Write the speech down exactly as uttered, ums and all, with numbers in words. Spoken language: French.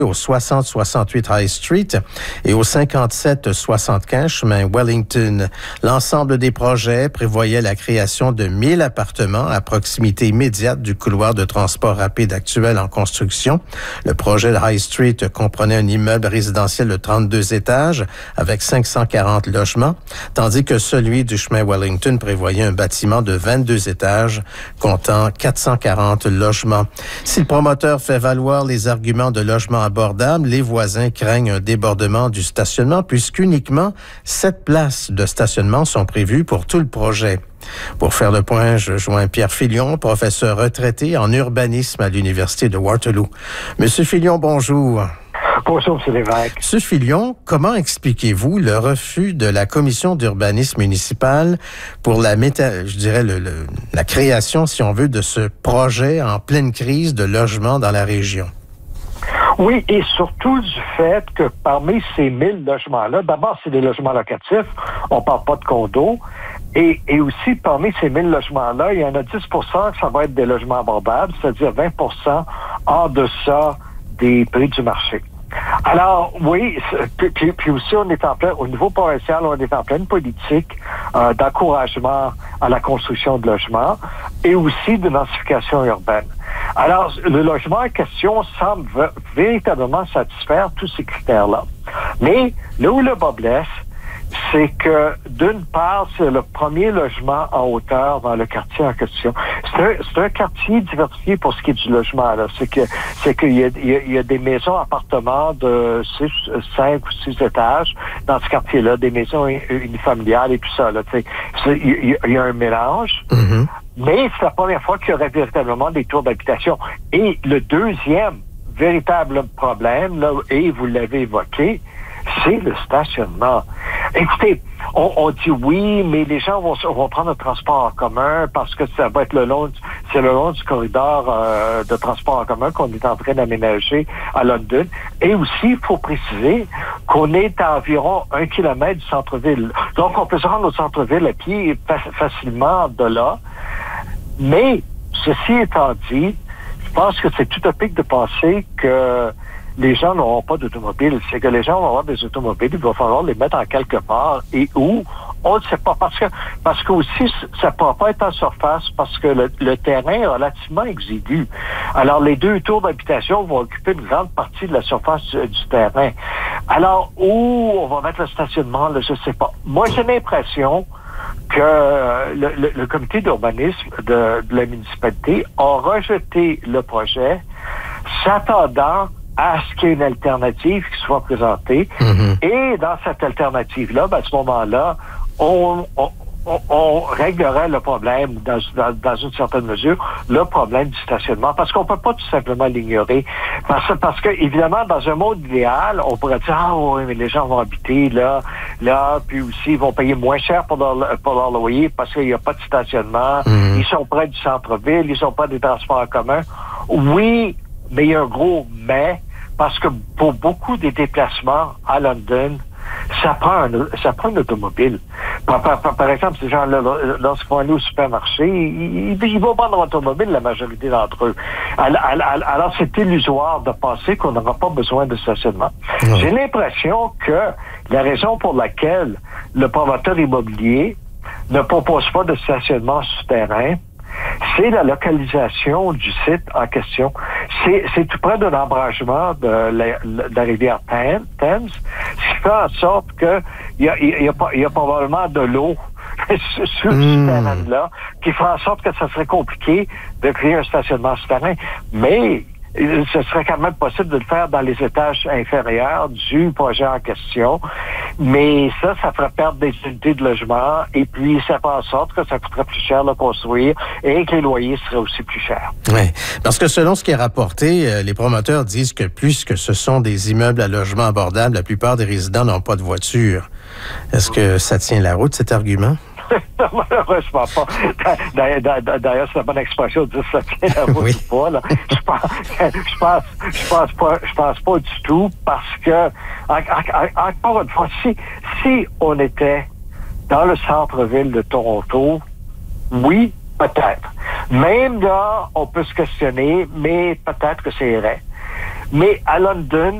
au soixante soixante-huit High Street et au cinquante-sept soixante-quinze chemin Wellington. L'ensemble des projets prévoyait la création de mille appartements à proximité immédiate du couloir de transport rapide actuel en construction. Le projet de High Street comprenait un immeuble résidentiel de trente-deux étages avec cinq cent quarante logements, tandis que celui du chemin Wellington prévoyait un bâtiment de vingt-deux étages comptant quatre cent quarante logements. Si le promoteur fait valoir les arguments de logement abordable, les voisins craignent un débordement du stationnement puisqu'uniquement sept places de stationnement sont prévues pour tout le projet. Pour faire le point, je joins Pierre Filion, professeur retraité en urbanisme à l'Université de Waterloo. Monsieur Filion, bonjour. Bonjour, M. Lévesque. Monsieur Filion, comment expliquez-vous le refus de la commission d'urbanisme municipal pour la méta, je dirais le, le, la création, si on veut, de ce projet en pleine crise de logement dans la région? Oui, et surtout du fait que parmi ces mille logements-là, d'abord, c'est des logements locatifs, on ne parle pas de condos, et, et aussi, parmi ces mille logements-là, il y en a dix pour cent que ça va être des logements abordables, c'est-à-dire vingt pour cent en deçà des prix du marché. Alors, oui, puis, puis, puis aussi, on est en plein, au niveau provincial, on est en pleine politique euh, d'encouragement à la construction de logements et aussi de densification urbaine. Alors, le logement en question semble v- véritablement satisfaire tous ces critères-là. Mais là où le bas blesse, c'est que, d'une part, c'est le premier logement en hauteur dans le quartier en question. C'est un, c'est un quartier diversifié pour ce qui est du logement, là. C'est que, c'est qu'il y a, il y a, il y a des maisons, appartements de six, cinq ou six étages dans ce quartier-là, des maisons unifamiliales et tout ça, là, tu sais. Il y, il y a un mélange. Mm-hmm. Mais c'est la première fois qu'il y aurait véritablement des tours d'habitation. Et le deuxième véritable problème, là, et vous l'avez évoqué, c'est le stationnement. Écoutez, on, on dit oui, mais les gens vont, vont prendre le transport en commun parce que ça va être le long, c'est le long du corridor euh, de transport en commun qu'on est en train d'aménager à London. Et aussi, il faut préciser qu'on est à environ un kilomètre du centre-ville. Donc, on peut se rendre au centre-ville à pied facilement de là. Mais, ceci étant dit, je pense que c'est utopique de penser que les gens n'auront pas d'automobile. C'est que les gens vont avoir des automobiles, il va falloir les mettre en quelque part. Et où? On ne sait pas. Parce que, parce que aussi, ça ne pourra pas être en surface parce que le, le terrain est relativement exigu. Alors, les deux tours d'habitation vont occuper une grande partie de la surface du, du terrain. Alors, où on va mettre le stationnement, là, je ne sais pas. Moi, j'ai l'impression que le, le, le comité d'urbanisme de, de la municipalité a rejeté le projet, s'attendant à ce qu'il y ait une alternative qui soit présentée. Mm-hmm. Et dans cette alternative-là, ben, à ce moment-là, on, on, on, on réglerait le problème, dans, dans, dans une certaine mesure, le problème du stationnement, parce qu'on peut pas tout simplement l'ignorer. Parce, parce que, évidemment, dans un monde idéal, on pourrait dire, ah oui, mais les gens vont habiter là, là, puis aussi, ils vont payer moins cher pour leur, pour leur loyer parce qu'il n'y a pas de stationnement, mm-hmm. Ils sont près du centre-ville, ils sont près des transports en commun. Oui, mais il y a un gros mais, parce que pour beaucoup des déplacements à London, ça prend un, ça prend une automobile. Par, par, par exemple, ces gens-là, lorsqu'ils vont aller au supermarché, ils, ils vont prendre l'automobile, la majorité d'entre eux. Alors, alors, c'est illusoire de penser qu'on n'aura pas besoin de stationnement. Mmh. J'ai l'impression que la raison pour laquelle le promoteur immobilier ne propose pas de stationnement souterrain, c'est la localisation du site en question. C'est, c'est tout près de l'embrasement de la, de la rivière Thames, ce qui fait en sorte que il y a, y a, y a probablement de l'eau sur mmh. ce terrain-là, qui fait en sorte que ça serait compliqué de créer un stationnement souterrain. Mais ce serait quand même possible de le faire dans les étages inférieurs du projet en question. Mais ça, ça ferait perdre des unités de logement et puis ça fait en sorte que ça coûterait plus cher de construire et que les loyers seraient aussi plus chers. Oui, parce que selon ce qui est rapporté, les promoteurs disent que puisque ce sont des immeubles à logement abordable, la plupart des résidents n'ont pas de voiture. Est-ce que ça tient la route, cet argument? Malheureusement pas. D'ailleurs, d'ailleurs, c'est la bonne expression de dire ça tient la route oui. ou pas. Là. Je pense, je pense, je pense pas, je pense pas du tout parce que, encore une fois, si, si on était dans le centre-ville de Toronto, oui, peut-être. Même là, on peut se questionner, mais peut-être que c'est vrai. Mais à London,